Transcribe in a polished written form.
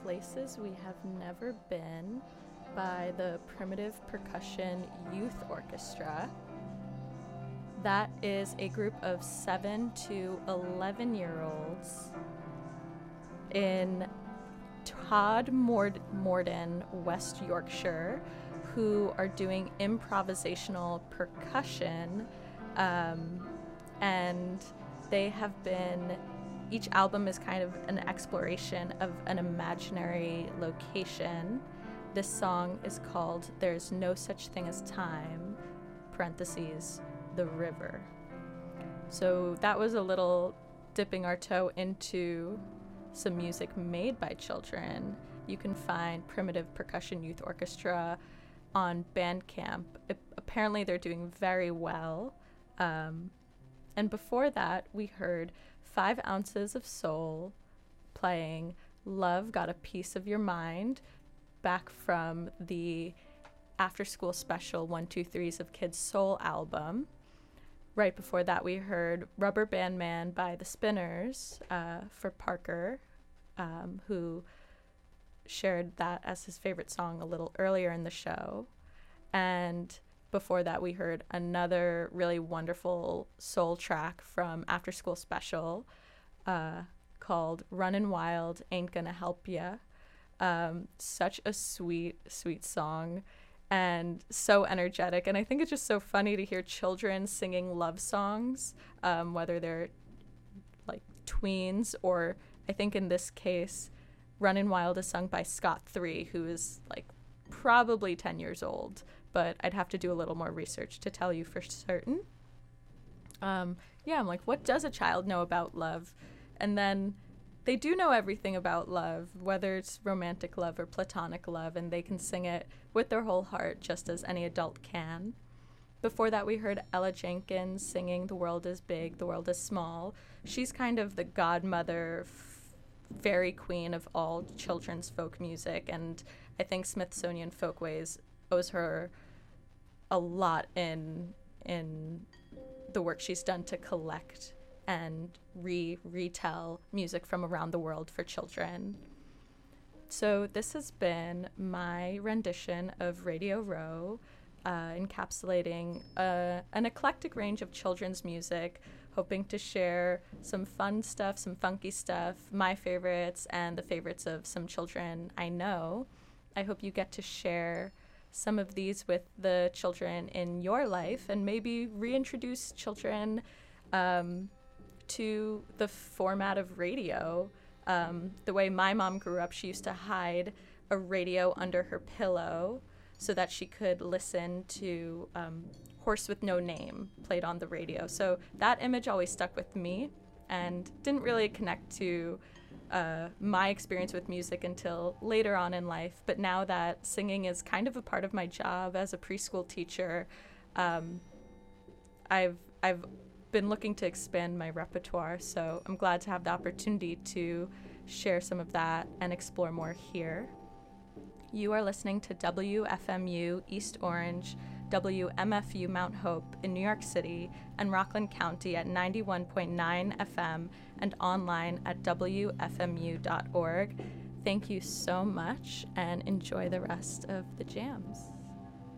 Places We Have Never Been by the Primitive Percussion Youth Orchestra. That is a group of 7 to 11-year-olds in Todmorden, West Yorkshire, who are doing improvisational percussion, and they have been, each album is kind of an exploration of an imaginary location. This song is called There's No Such Thing as Time, parentheses, the river. So that was a little dipping our toe into some music made by children. You can find Primitive Percussion Youth Orchestra on Bandcamp. Apparently they're doing very well. And before that, we heard 5 Ounces of Soul playing Love Got a Piece of Your Mind, back from the After School Special 1-2-3s of Kids Soul album. Right before that, we heard Rubber Band Man by the Spinners for Parker, who shared that as his favorite song a little earlier in the show. And before that, we heard another really wonderful soul track from After School Special called Runnin' Wild, Ain't Gonna Help Ya. Such a sweet, sweet song and so energetic. And I think it's just so funny to hear children singing love songs, whether they're like tweens or, I think in this case, Runnin' Wild is sung by Scott 3, who is like probably 10 years old, but I'd have to do a little more research to tell you for certain. I'm like, what does a child know about love? And then they do know everything about love, whether it's romantic love or platonic love, and they can sing it with their whole heart just as any adult can. Before that, we heard Ella Jenkins singing The World is Big, The World is Small. She's kind of the godmother, fairy queen of all children's folk music, and I think Smithsonian Folkways owes her a lot in the work she's done to collect and retell music from around the world for children. So this has been my rendition of Radio Row, encapsulating an eclectic range of children's music, hoping to share some fun stuff, some funky stuff, my favorites, and the favorites of some children I know. I hope you get to share some of these with the children in your life and maybe reintroduce children to the format of radio. The way my mom grew up, she used to hide a radio under her pillow so that she could listen to Horse with No Name played on the radio. So that image always stuck with me and didn't really connect to my experience with music until later on in life. But now that singing is kind of a part of my job as a preschool teacher, I've been looking to expand my repertoire, so I'm glad to have the opportunity to share some of that and explore more here. You are listening to WFMU East Orange, WMFU Mount Hope in New York City and Rockland County at 91.9 FM and online at WFMU.org. Thank you so much and enjoy the rest of the jams.